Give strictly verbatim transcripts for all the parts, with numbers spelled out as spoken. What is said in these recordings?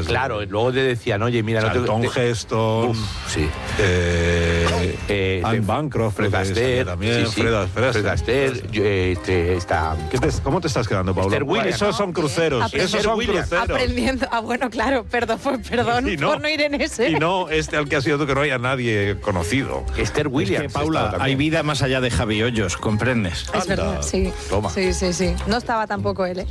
niñas. Claro, de... luego te decían, oye, mira... Charlton no te... Heston... Uf, sí. Eh, eh, Anne Bancroft, Fred Astaire, también. Sí, sí. Fred, Fred, Fred Astaire, eh, este, está... ¿Qué te, ¿Cómo te estás quedando, Pablo? Williams, Esos ¿no? son cruceros. Aprender, Esos son Williams. cruceros. Aprendiendo. Ah, bueno, claro, perdón, perdón y no, por no ir en ese. Y no este al que has ido tú, que no haya nadie conocido. Esther Williams. Es que, Paula, hay vida más allá de Javi Hoyos, ¿comprendes? Es verdad, sí. Toma. Sí, sí, sí. No estaba tampoco él, ¿eh?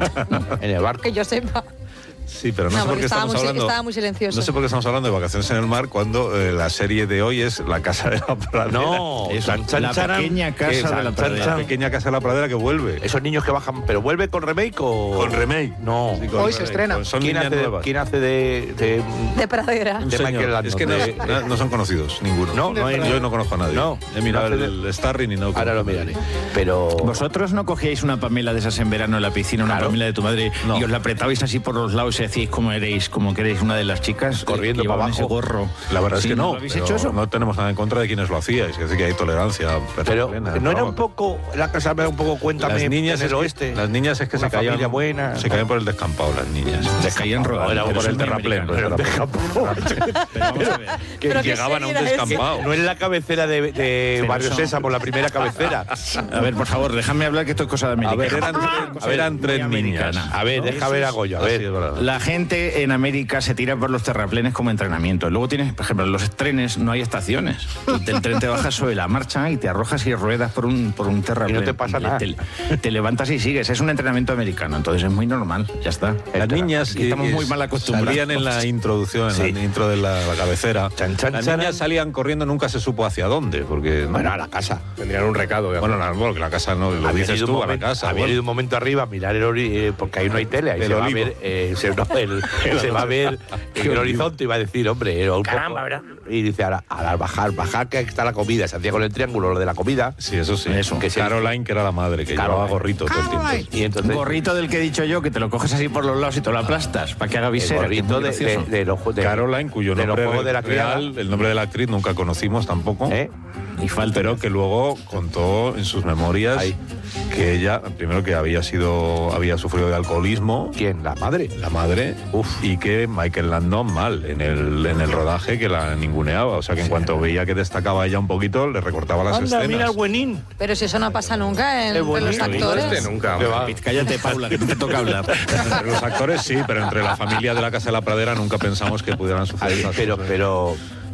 En el barco. Que yo sepa. Sí, pero no, No, sé por porque qué estaba estamos muy, hablando. estaba muy silencioso. No sé por qué estamos hablando de Vacaciones en el Mar cuando eh, la serie de hoy es La Casa de la Pradera. No, Eso, chan, chan, la charan, pequeña casa que de la chan, pradera. chan, La pequeña Casa de la Pradera que vuelve. Esos niños que bajan, pero vuelve con remake o Con remake. No. Sí, con Hoy se remake. estrena. Pues son ¿Quién niñas hace, de, nuevas. ¿Quién hace de, de, De pradera. Un de señor. Michael Landon? Es que no, De- no- no son conocidos, ninguno. No, no hay- Yo no conozco a nadie. No. He mirado No hace el, el Starring y no. Ahora lo miraré. Pero... ¿Vosotros no cogíais una Pamela de esas en verano en la piscina, una Claro. Pamela de tu madre, No. y os la apretabais así por los lados y decíais cómo eréis, como que erais una de las chicas? Corriendo que llevaban para abajo. ese gorro. La verdad Sí, es que no. ¿lo habéis pero hecho eso? No tenemos nada en contra de quienes lo hacíais. Es decir, que hay tolerancia. Pero plena, no era vamos. un poco... La casa me da un poco cuéntame Las niñas, en es el que, oeste. las niñas es que Una se caían, familia buena. se caían por el descampado las niñas. Se caían rodando. Era pero por son el muy terraplén. por el americanas. terraplén. Pero vamos a ver. Que Pero qué llegaban a un serie era descampado. No es la cabecera de, de Pero Barrio son- Sésamo, la primera cabecera. A ver, por favor, déjame hablar que esto es cosa de A América. ver, eran, Cosa a ver, eran muy tres niñas. americana. A ver, ¿no? deja ver a Goyo, a ver. Sí, es verdad. La gente en América se tira por los terraplenes como entrenamiento. Luego tienes, por ejemplo, en los trenes no hay estaciones. El tren te baja sobre la marcha y te arrojas y ruedas por un, por un terraplén. Y no te pasa nada. Te, te levantas y sigues. Es un entrenamiento americano, entonces es muy normal. Ya está. Las niñas Aquí estamos eh, muy mal acostumbrados. salían en la introducción, en Sí. la intro de la, la cabecera. Chan, chan, Las chan. niñas salían corriendo, nunca se supo hacia dónde, porque Bueno, a la casa. Tendrían un recado. bueno, la, bueno, que la casa no lo Habían dices ido un tú a la momento- casa. habían bueno. ido un momento arriba a mirar el ori- eh, porque ahí no hay tele, ahí El se va a olivo. ver, eh, se, no, el- se va a ver en el horizonte y va a decir, hombre, era un Caramba, poco- ¿verdad? Y dice, ahora, ahora bajar, bajar que está la comida, se hacía con el triángulo lo de la comida. Sí, eso sí. Eso. Que Caroline, que era la madre, que Caroline. llevaba gorrito todo el tiempo. Y Un entonces gorrito del que he dicho yo, que te lo coges así por los lados y te lo aplastas para que haga el visera. que es gorrito muy de, de, gracioso. de los de, Caroline, cuyo de los nombre juegos de la criada, real, el nombre de la actriz nunca conocimos tampoco. ¿eh? Y falta. Pero que luego contó en sus memorias Ahí. que ella, primero que había sido, había sufrido de alcoholismo, ¿Quién? La madre. la madre, y que Michael Landon mal en el, en el rodaje, que la ninguneaba. O sea que en cuanto veía que destacaba ella un poquito, le recortaba las Anda, escenas. mira el buenín. Pero si eso no pasa nunca en, Qué entre los bonito. actores. Este nunca. Que va. Cállate, Paula, que no te toca hablar. Entre los actores sí, pero entre la familia de la Casa de la Pradera nunca pensamos que pudieran sufrir Ahí, esas pero, cosas. pero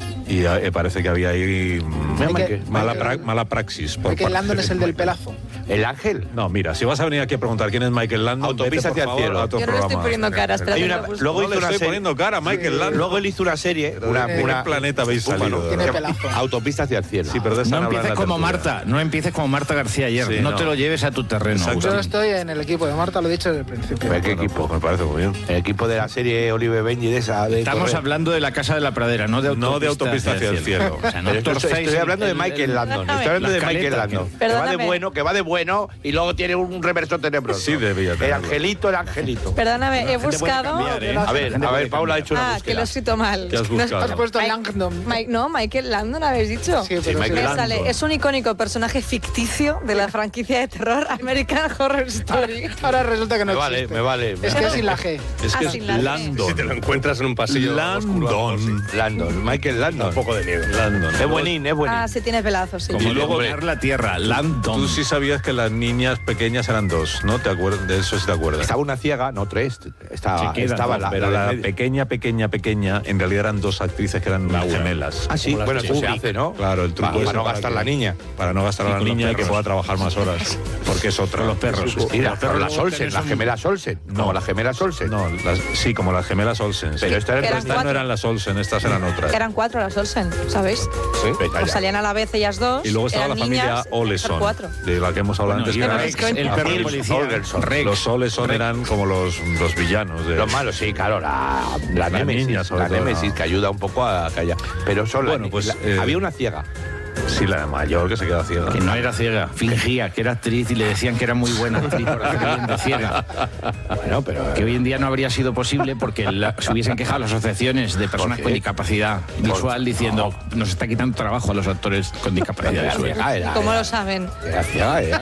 Y eh, parece que había ahí mm, Mira, Michael- mala, Michael- pra- mala praxis. por Michael parte Landon de es el del Michael. pelazo. el ángel. No, mira, si vas a venir aquí a preguntar quién es Michael Landon, Autopista vete, hacia por el favor, cielo. a otro Yo no le estoy programa. poniendo cara, espera Hay que una- lo busco. luego No hizo le una estoy serie. poniendo cara a Michael Landon. Luego él hizo una serie, una, ¿De qué una planeta habéis Búfalo, salido? Tiene que- pelazo. Autopista hacia el cielo. Sí, pero de esa No no hablan empieces la como tertulia. Marta, no empieces como Marta García ayer. Sí, no, no. te lo lleves a tu terreno. Exacto. Agustín. Yo estoy en el equipo de Marta, lo he dicho desde el principio. Pero ¿qué Bueno, equipo? pues me parece muy bien. El equipo de la serie Olive Benji de esa. De Estamos correr. hablando de la Casa de la Pradera, no de autopista, No de autopista hacia el cielo. O sea, no Pero esto- torzáis estoy el- hablando de el- Michael el- Landon. Perdóname. Estoy hablando La de Michael escaleta, Landon. que- Que va de Perdóname. bueno, que va de bueno y luego tiene un reverso tenebroso. Sí, debía El tenerlo. angelito, el angelito. Perdóname, he gente puede buscado. cambiar, ¿eh? A La ver, gente a puede ver, Paula ha cambiar. hecho una Ah, que lo he búsqueda. escrito mal. ¿Qué has No- buscado? Has puesto Mike- Langdon. Mike- no, Michael Landon, ¿habéis dicho? Sí, pero Sí, Michael Me Landon. sale, es un icónico personaje ficticio de la franquicia de terror American Horror Story. Ahora resulta que no Me vale, existe. me vale. Es que es sin la G. Es que Ah, es sin la G. Landon. Si te lo encuentras en un pasillo oscuro, Landon. Landon, Michael da Landon. un poco de miedo. Landon. Es buenín, es buenín. Ah, sí tiene pelazos, sí. Como Y luego- dominar la tierra, Landon. Tú sí sabías que las niñas pequeñas eran dos, ¿no? ¿Te acuerdas? De eso sí te acuerdas. Estaba una ciega, no tres. Estaba, Sí, quedan estaba dos, la, Pero la la del medio. pequeña, pequeña, pequeña, en realidad eran dos actrices que eran gemelas. Ah, sí, Como las bueno, de eso se Kubrick. hace, ¿no? Claro, el truco Para, es para no gastar que- la niña. Para no gastar a la con los niña y que perros. pueda trabajar más horas. Porque es otra. Los perros. Y las, Los pero perros las luego Olsen, tenés las un- gemelas Olsen. Como las gemelas Olsen. No, las- sí, como las gemelas Olsen. sí. Pero estas eran Eran Estas no cuatro. eran las Olsen, estas eran otras. Eran cuatro las Olsen, ¿sabéis? Sí, pero Pues ya. salían a la vez ellas dos. Y luego estaba eran la familia niñas, Oleson, cuatro. de la que hemos hablado Bueno, antes. y que era- Rex, Rex, el perro de policía. Olgerson. Rex. Los Oleson eran como los, los villanos. De, Los malos, sí, claro, la, la, La Némesis, niña, sobre la todo, Némesis, ¿no? que ayuda un poco a callar. Pero solo Bueno, pues, eh, había una ciega. Sí, la mayor que se queda ciega. Que no era ciega, fingía que era actriz y le decían que era muy buena actriz por hacer bien de ciega. Bueno, pero Que hoy en día no habría sido posible porque la- se hubiesen quejado las asociaciones de personas qué? con discapacidad visual diciendo nos está quitando trabajo a los actores con discapacidad era visual. ciega, era, ¿Cómo era- lo saben? era ciega, era.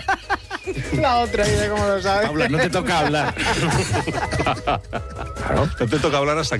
La otra idea, como lo sabes. Paula, no te toca hablar. Claro. No te toca hablar hasta que